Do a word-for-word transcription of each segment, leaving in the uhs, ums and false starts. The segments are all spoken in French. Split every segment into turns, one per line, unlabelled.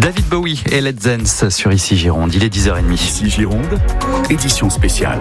David Bowie et Let's Dance sur Ici Gironde, il est dix heures trente.
Ici Gironde, édition spéciale.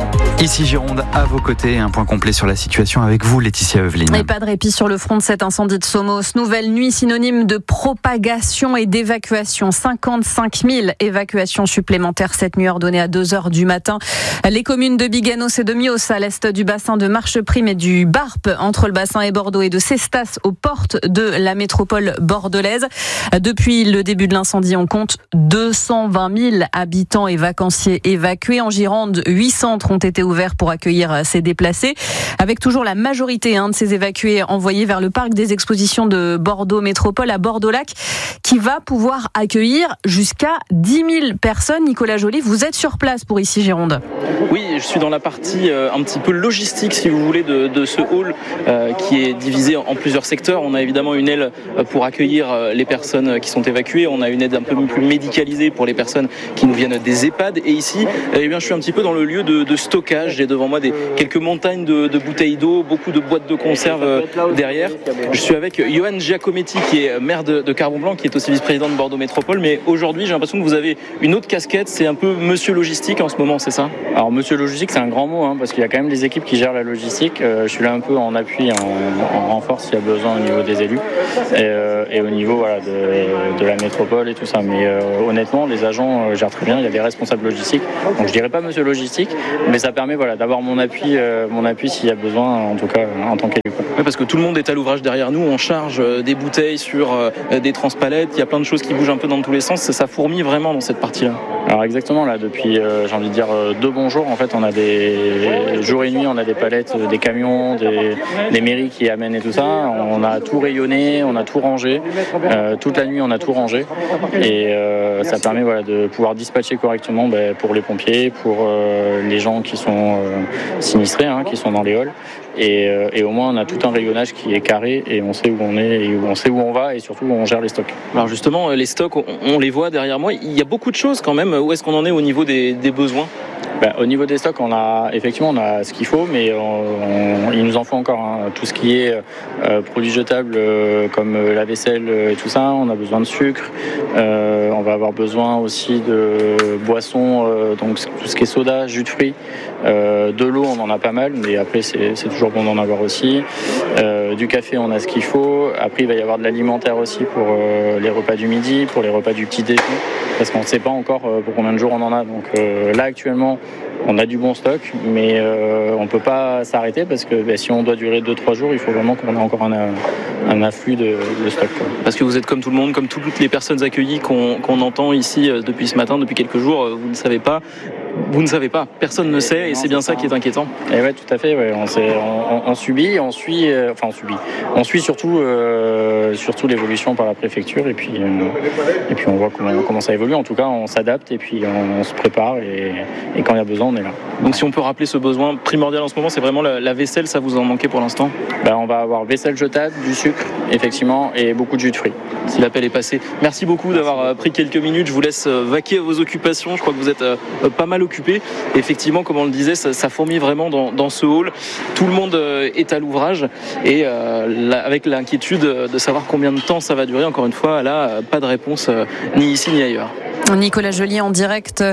Ici Gironde, à vos côtés, un point complet sur la situation avec vous, Laetitia Eveline.
Et pas de répit sur le front de cet incendie de Somos. Nouvelle nuit synonyme de propagation et d'évacuation. cinquante-cinq mille évacuations supplémentaires cette nuit ordonnées à deux heures du matin. Les communes de Biganos et de Mios à l'est du bassin de Marcheprime et du Barp entre le bassin et Bordeaux et de Cestas aux portes de la métropole bordelaise. Depuis le début de l'incendie, on compte deux cent vingt mille habitants et vacanciers évacués. En Gironde, huit centres ont été ouverts pour accueillir ces déplacés, avec toujours la majorité hein, de ces évacués envoyés vers le parc des expositions de Bordeaux Métropole à Bordeaux-Lac, qui va pouvoir accueillir jusqu'à dix mille personnes. Nicolas Joly, vous êtes sur place pour Ici Gironde.
Oui, je suis dans la partie euh, un petit peu logistique, si vous voulez, de, de ce hall euh, qui est divisé en plusieurs secteurs. On a évidemment une aile pour accueillir euh, les personnes qui sont évacuées. On a une aide un peu plus médicalisée pour les personnes qui nous viennent des EHPAD. Et ici, eh bien, je suis un petit peu dans le lieu de, de stockage. J'ai devant moi des, quelques montagnes de, de bouteilles d'eau, beaucoup de boîtes de conserve euh, derrière. Je suis avec Johan Giacometti, qui est maire de, de Carbon-Blanc, qui est aussi vice-président de Bordeaux Métropole. Mais aujourd'hui, j'ai l'impression que vous avez une autre casquette. C'est un peu monsieur logistique en ce moment, c'est ça ?
Alors, monsieur logistique, c'est un grand mot, hein, parce qu'il y a quand même des équipes qui gèrent la logistique. Euh, je suis là un peu en appui, en, en renfort s'il y a besoin au niveau des élus et, euh, et au niveau voilà, de, de la métropole et tout ça. Mais euh, honnêtement, les agents euh, gèrent très bien. Il y a des responsables logistiques. Donc, je dirais pas monsieur logistique, mais ça permet voilà, d'avoir mon appui, euh, mon appui s'il y a besoin, en tout cas en tant qu'élu.
Oui, parce que tout le monde est à l'ouvrage derrière nous. On charge euh, des bouteilles sur euh, des transpalettes. Il y a plein de choses qui bougent un peu dans tous les sens. Ça, ça fourmille vraiment dans cette partie-là.
Alors exactement, là, depuis, euh, j'ai envie de dire, euh, deux bons jours, en fait, on a des jours et nuits, on a des palettes, euh, des camions, des, des mairies qui amènent et tout ça. On a tout rayonné, on a tout rangé. Euh, toute la nuit, on a tout rangé. Et euh, ça permet voilà, de pouvoir dispatcher correctement bah, pour les pompiers, pour euh, les gens qui sont euh, sinistrés, hein, qui sont dans les halls. Et, euh, et au moins, on a tout un rayonnage qui est carré et on sait où on est et où on sait où on va et surtout où on gère les stocks.
Alors justement, les stocks, on, on les voit derrière moi. Il y a beaucoup de choses quand même. Où est-ce qu'on en est au niveau des, des besoins ?
Ben, au niveau des stocks, on a effectivement on a ce qu'il faut, mais on, on, il nous en faut encore. Hein. Tout ce qui est euh, produits jetables euh, comme la vaisselle et tout ça, on a besoin de sucre. Euh, on va avoir besoin aussi de boissons, euh, donc tout ce qui est soda, jus de fruits. Euh, de l'eau, on en a pas mal, mais après c'est, c'est toujours bon d'en avoir aussi. Euh, du café, on a ce qu'il faut. Après, il va y avoir de l'alimentaire aussi pour euh, les repas du midi, pour les repas du petit déjeuner, parce qu'on ne sait pas encore euh, pour combien de jours on en a. Donc euh, là, actuellement, on a du bon stock, mais euh, on ne peut pas s'arrêter parce que bah, si on doit durer deux trois jours, il faut vraiment qu'on ait encore un, un afflux de, de stock. Quoi.
Parce que vous êtes comme tout le monde, comme toutes les personnes accueillies qu'on, qu'on entend ici depuis ce matin, depuis quelques jours, vous ne savez pas. Vous ne savez pas, personne ne sait, et non, c'est bien ça, ça qui est inquiétant.
Et ouais, tout à fait. Ouais. On, sait, on, on, on subit, on suit, euh, enfin on subit. On suit surtout, euh, surtout l'évolution par la préfecture, et puis, euh, et puis on voit comment, comment ça évolue. En tout cas, on s'adapte et puis on, on se prépare, et, et quand il y a besoin, on est là.
Donc, si on peut rappeler ce besoin primordial en ce moment, c'est vraiment la, la vaisselle. Ça vous en manquait pour l'instant ?
Ben, on va avoir vaisselle jetable, du sucre, effectivement, et beaucoup de jus de fruits.
Si l'appel est passé. Merci beaucoup Merci d'avoir beaucoup. pris quelques minutes. Je vous laisse vaquer à vos occupations. Je crois que vous êtes pas mal occupé. Effectivement, comme on le disait, ça, ça fourmille vraiment dans, dans ce hall. Tout le monde est à l'ouvrage et euh, là, avec l'inquiétude de savoir combien de temps ça va durer. Encore une fois, là, pas de réponse euh, ni ici ni ailleurs.
Nicolas Joly en direct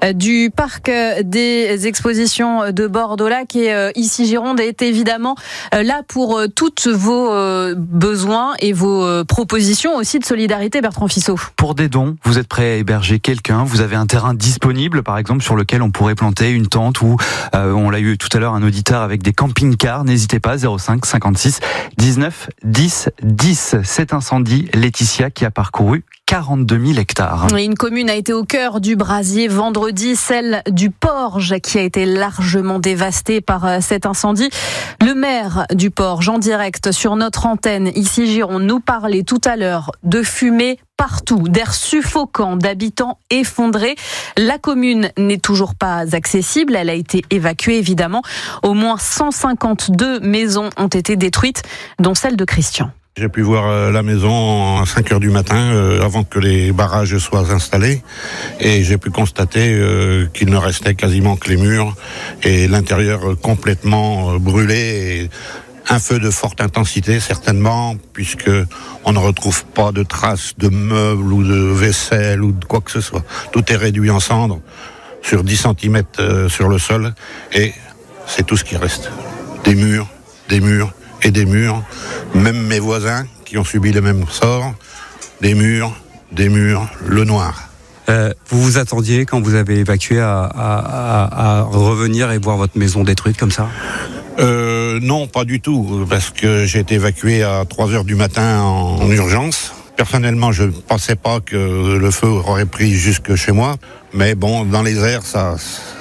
du parc des expositions de Bordeaux-Lac et Ici Gironde est évidemment là pour tous vos besoins et vos propositions aussi de solidarité. Bertrand Fissot.
Pour des dons, vous êtes prêt à héberger quelqu'un, vous avez un terrain disponible par exemple sur lequel on pourrait planter une tente ou euh, on l'a eu tout à l'heure un auditeur avec des camping-cars, n'hésitez pas, zéro cinq cinquante-six dix-neuf dix dix. Cet incendie, Laetitia, qui a parcouru quarante-deux mille hectares.
Et une commune a été au cœur du brasier vendredi, celle du Porge, qui a été largement dévastée par cet incendie. Le maire du Porge, en direct sur notre antenne, Ici Gironde, nous parlait tout à l'heure de fumée partout, d'air suffocant, d'habitants effondrés. La commune n'est toujours pas accessible, elle a été évacuée évidemment. Au moins cent cinquante-deux maisons ont été détruites, dont celle de Christian.
J'ai pu voir la maison à cinq heures du matin, euh, avant que les barrages soient installés, et j'ai pu constater euh, qu'il ne restait quasiment que les murs et l'intérieur complètement euh, brûlé et Un feu de forte intensité, certainement, puisque on ne retrouve pas de traces de meubles ou de vaisselle ou de quoi que ce soit. Tout est réduit en cendres sur dix centimètres euh, sur le sol, et c'est tout ce qui reste. Des murs, des murs et des murs. Même mes voisins qui ont subi le même sort, des murs, des murs, le noir.
Euh, vous vous attendiez, quand vous avez évacué, à, à, à, à revenir et voir votre maison détruite comme ça ?
Euh, non, pas du tout, parce que j'ai été évacué à trois heures du matin en, en urgence. Personnellement, je ne pensais pas que le feu aurait pris jusque chez moi, mais bon, dans les airs, ça,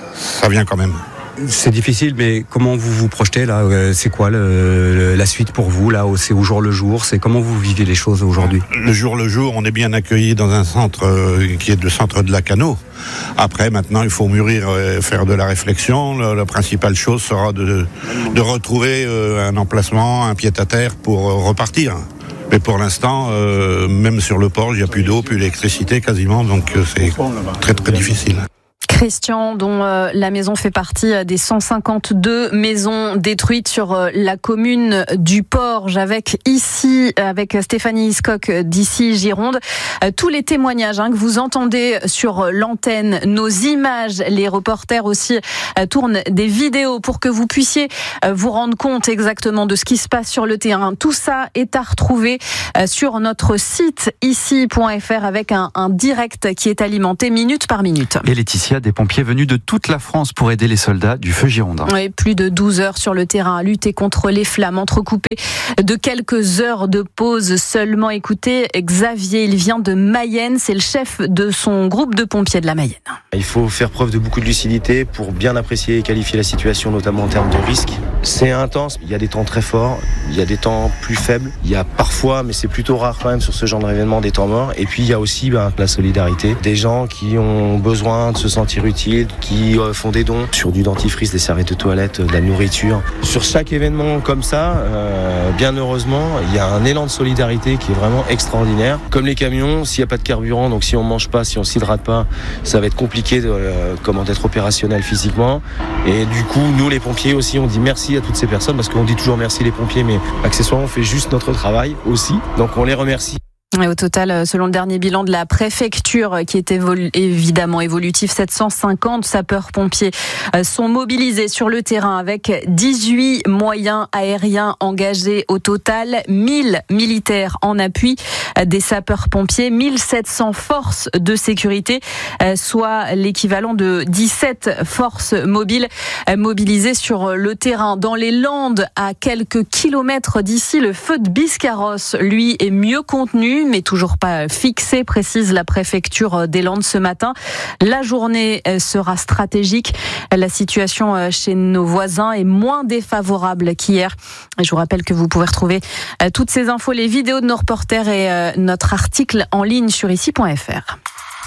ça vient quand même.
C'est difficile, mais comment vous vous projetez là ? C'est quoi le, le, la suite pour vous là ? C'est au jour le jour ? C'est comment vous vivez les choses aujourd'hui ?
Le jour le jour, on est bien accueilli dans un centre euh, qui est le centre de Lacanau. Après, maintenant, il faut mûrir, euh, faire de la réflexion. La, la principale chose sera de, de retrouver euh, un emplacement, un pied-à-terre pour euh, repartir. Mais pour l'instant, euh, même sur le port, il n'y a plus d'eau, plus d'électricité quasiment, donc euh, c'est très très difficile.
Christian, dont euh, la maison fait partie des cent cinquante-deux maisons détruites sur euh, la commune du Porge, avec ici, avec Stéphanie Hiscock d'ici Gironde. Euh, tous les témoignages hein, que vous entendez sur l'antenne, nos images, les reporters aussi euh, tournent des vidéos pour que vous puissiez euh, vous rendre compte exactement de ce qui se passe sur le terrain. Tout ça est à retrouver euh, sur notre site ici point f r avec un, un direct qui est alimenté minute par minute.
Et Laetitia, des pompiers venus de toute la France pour aider les soldats du feu girondin.
Oui, plus de douze heures sur le terrain à lutter contre les flammes, entrecoupées de quelques heures de pause seulement. Écoutez, Xavier, il vient de Mayenne, c'est le chef de son groupe de pompiers de la Mayenne.
Il faut faire preuve de beaucoup de lucidité pour bien apprécier et qualifier la situation, notamment en termes de risque. C'est intense, il y a des temps très forts, il y a des temps plus faibles, il y a parfois, mais c'est plutôt rare quand même sur ce genre d'événement, des temps morts. Et puis il y a aussi ben, la solidarité, des gens qui ont besoin de se sentir utiles, qui euh, font des dons sur du dentifrice, des serviettes de toilette, de la nourriture. Sur chaque événement comme ça, euh, bien heureusement, il y a un élan de solidarité qui est vraiment extraordinaire. Comme les camions, s'il n'y a pas de carburant, donc si on ne mange pas, si on ne s'hydrate pas, ça va être compliqué de, euh, comment d'être opérationnel physiquement. Et du coup, nous les pompiers aussi, on dit merci à toutes ces personnes, parce qu'on dit toujours merci les pompiers, mais accessoirement on fait juste notre travail aussi, donc on les remercie.
Et au total, selon le dernier bilan de la préfecture, qui est évolu- évidemment évolutif, sept cent cinquante sapeurs-pompiers sont mobilisés sur le terrain avec dix-huit moyens aériens engagés au total, mille militaires en appui des sapeurs-pompiers, mille sept cents forces de sécurité, soit l'équivalent de dix-sept forces mobiles mobilisées sur le terrain. Dans les Landes, à quelques kilomètres d'ici, le feu de Biscarrosse, lui, est mieux contenu, mais toujours pas fixé, précise la préfecture des Landes ce matin. La journée sera stratégique. La situation chez nos voisins est moins défavorable qu'hier. Je vous rappelle que vous pouvez retrouver toutes ces infos, les vidéos de nos reporters et notre article en ligne sur ici point f r.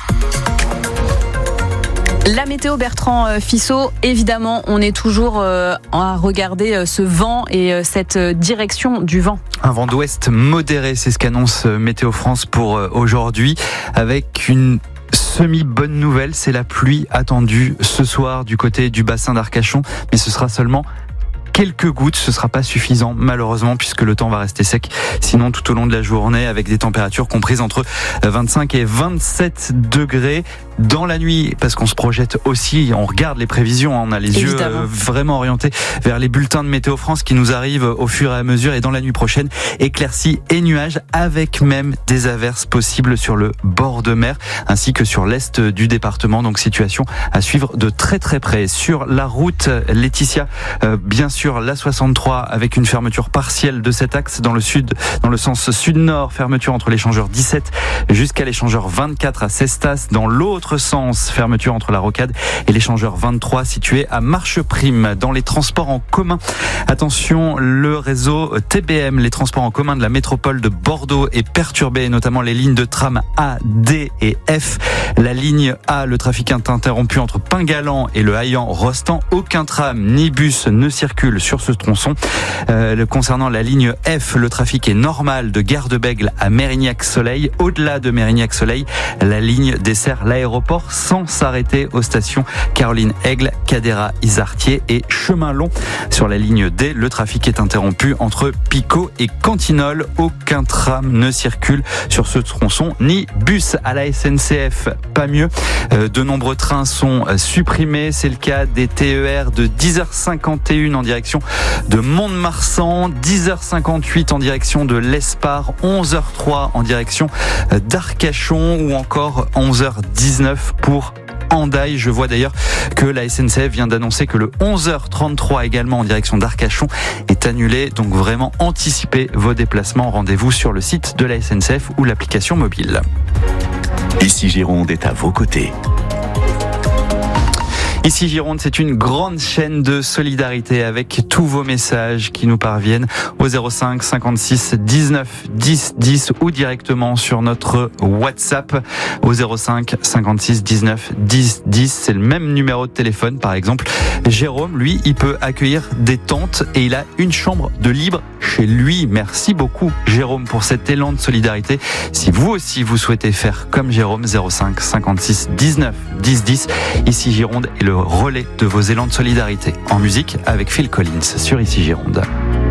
La météo, Bertrand Fissot, évidemment, on est toujours à regarder ce vent et cette direction du vent.
Un vent d'ouest modéré, c'est ce qu'annonce Météo France pour aujourd'hui, avec une semi-bonne nouvelle, c'est la pluie attendue ce soir du côté du bassin d'Arcachon, mais ce sera seulement quelques gouttes, ce sera pas suffisant malheureusement puisque le temps va rester sec sinon tout au long de la journée avec des températures comprises entre vingt-cinq et vingt-sept degrés dans la nuit, parce qu'on se projette aussi, on regarde les prévisions, on a les Évidemment. yeux vraiment orientés vers les bulletins de Météo France qui nous arrivent au fur et à mesure, et dans la nuit prochaine, éclaircies et nuages avec même des averses possibles sur le bord de mer ainsi que sur l'est du département, donc situation à suivre de très très près. Sur la route, Laetitia, euh, bien sûr la soixante-trois avec une fermeture partielle de cet axe dans le sud, dans le sens sud-nord, fermeture entre l'échangeur dix-sept jusqu'à l'échangeur vingt-quatre à Cestas, dans l'autre sens, fermeture entre la Rocade et l'échangeur vingt-trois situé à Marcheprime. Dans les transports en commun, attention, le réseau T B M, les transports en commun de la métropole de Bordeaux est perturbé, notamment les lignes de tram A, D et F. La ligne A, le trafic est interrompu entre Pingalan et le Haillan-Rostand. Aucun tram ni bus ne circule circulent sur ce tronçon. Euh, concernant la ligne F, le trafic est normal de Gare de Bègle à Mérignac-Soleil. Au-delà de Mérignac-Soleil, la ligne dessert l'aéroport sans s'arrêter aux stations Caroline-Aigle, Cadéra-Isartier et Chemin Long. Sur la ligne D, le trafic est interrompu entre Picot et Cantinol. Aucun tram ne circule sur ce tronçon, ni bus. À la S N C F, pas mieux. Euh, de nombreux trains sont supprimés. C'est le cas des T E R de dix heures cinquante et une en direction de Mont-de-Marsan, dix heures cinquante-huit en direction de l'Espar, onze heures trois en direction d'Arcachon ou encore onze heures dix-neuf pour Hendaye. Je vois d'ailleurs que la S N C F vient d'annoncer que le onze heures trente-trois également en direction d'Arcachon est annulé. Donc vraiment anticipez vos déplacements. Rendez-vous sur le site de la S N C F ou l'application mobile.
Ici Gironde est à vos côtés.
Ici Gironde, c'est une grande chaîne de solidarité avec tous vos messages qui nous parviennent au zéro cinq cinquante-six dix-neuf dix dix ou directement sur notre WhatsApp au zéro cinq cinquante-six dix-neuf dix dix. C'est le même numéro de téléphone. Par exemple, Jérôme, lui, il peut accueillir des tentes et il a une chambre de libre chez lui. Merci beaucoup Jérôme pour cet élan de solidarité. Si vous aussi vous souhaitez faire comme Jérôme, zéro cinq cinquante-six dix-neuf dix dix. Ici Gironde est le relais de vos élans de solidarité. En musique avec Phil Collins sur Ici Gironde.